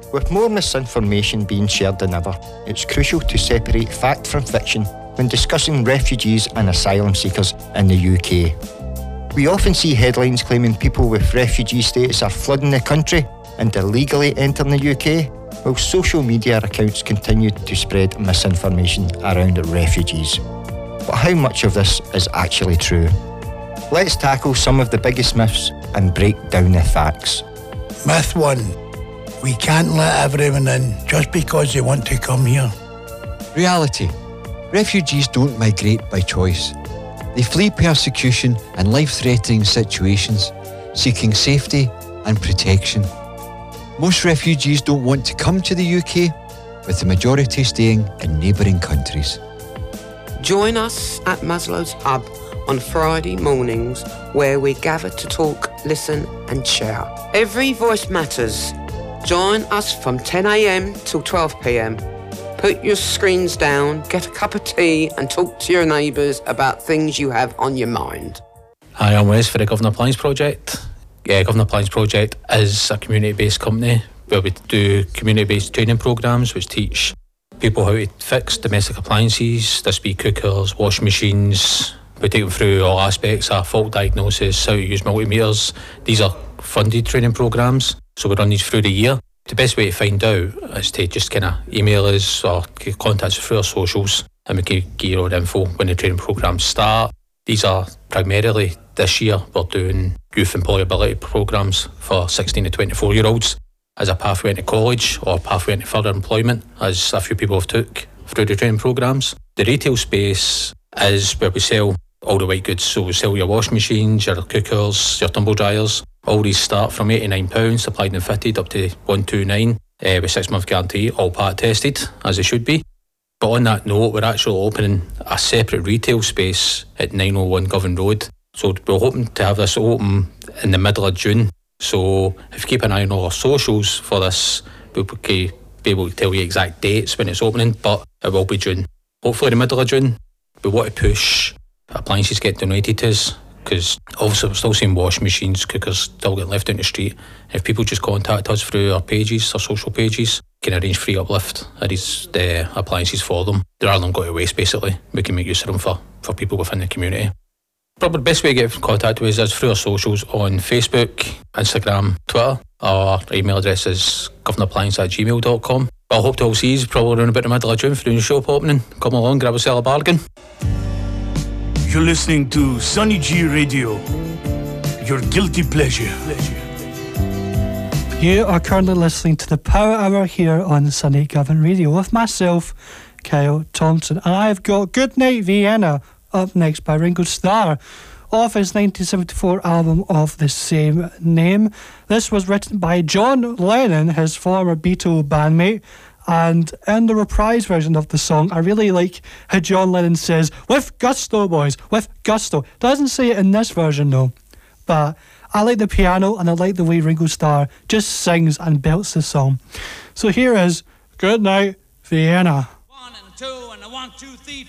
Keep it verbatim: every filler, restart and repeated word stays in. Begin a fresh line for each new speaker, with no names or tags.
With more misinformation being shared than ever, it's crucial to separate fact from fiction when discussing refugees and asylum seekers in the U K. We often see headlines claiming people with refugee status are flooding the country and illegally entering the U K, while social media accounts continue to spread misinformation around refugees. But how much of this is actually true? Let's tackle some of the biggest myths and break down the facts.
Myth one. We can't let everyone in just because they want to come here.
Reality. Refugees don't migrate by choice. They flee persecution and life-threatening situations, seeking safety and protection. Most refugees don't want to come to the U K, with the majority staying in neighbouring countries.
Join us at Maslow's Hub on Friday mornings, where we gather to talk, listen and share. Every voice matters. Join us from ten a.m. till twelve p.m. Put your screens down, get a cup of tea and talk to your neighbours about things you have on your mind.
Hi, I'm Wes for the Governor Appliance Project. Yeah, Governor Appliance Project is a community-based company where we do community-based training programmes which teach people how to fix domestic appliances. This be cookers, washing machines. We take them through all aspects of fault diagnosis, how to use multimeters. These are funded training programmes, so we run these through the year. The best way to find out is to just kind of email us or contact us through our socials, and we can give you all the info when the training programmes start. These are primarily, this year, we're doing youth employability programmes for sixteen to twenty-four year olds as a pathway into college or a pathway into further employment, as a few people have took through the training programmes. The retail space is where we sell all the white goods, so we sell your washing machines, your cookers, your tumble dryers. All these start from eighty-nine pounds, supplied and fitted, up to one two nine, uh, with six month guarantee, all part tested, as they should be. But on that note, we're actually opening a separate retail space at nine oh one Govan Road. So we're hoping to have this open in the middle of June. So if you keep an eye on all our socials for this, we'll be able to tell you exact dates when it's opening, but it will be June. Hopefully the middle of June. We want to push appliances get donated to us, because obviously we're still seeing washing machines, cookers still getting left in the street. If people just contact us through our pages, our social pages, we can arrange free uplift of these uh, appliances for them. Rather than go to waste, basically, we can make use of them for, for people within the community. Probably the best way to get in contact with us is through our socials on Facebook, Instagram, Twitter. Our email address is governorappliance at gmail dot com. But I hope to all see you probably around about the middle of June for the new shop opening. Come along, grab yourself a bargain.
You're listening to Sunny G Radio, your guilty pleasure.
You are currently listening to the Power Hour here on Sunny Govan Radio with myself, Kyle Thompson, and I've got Goodnight Vienna up next by Ringo Starr off his nineteen seventy-four album of the same name. This was written by John Lennon, his former Beatle bandmate. And in the reprise version of the song, I really like how John Lennon says, "With gusto, boys, with gusto." Doesn't say it in this version, though. But I like the piano, and I like the way Ringo Starr just sings and belts the song. So here is Goodnight Vienna.
One and a two and a one, two, three,